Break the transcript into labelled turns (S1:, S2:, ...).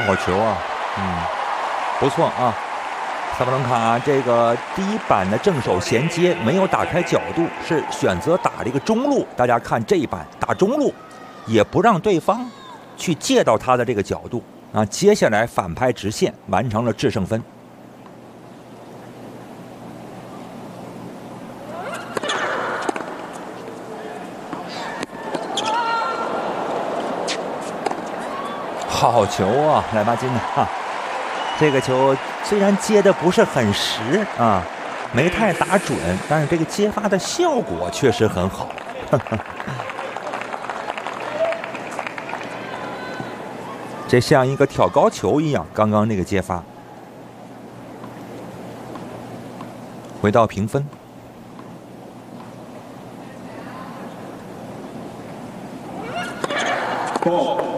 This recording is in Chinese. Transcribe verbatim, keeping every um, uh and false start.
S1: 好球啊，嗯，不错啊。萨布伦卡这个第一板的正手衔接没有打开角度，是选择打了一个中路。大家看这一板打中路，也不让对方去借到他的这个角度啊。接下来反拍直线，完成了制胜分。好球啊，莱巴金啊！这个球虽然接的不是很实啊，没太打准，但是这个接发的效果确实很好。呵呵，这像一个挑高球一样，刚刚那个接发。回到平分。
S2: 不。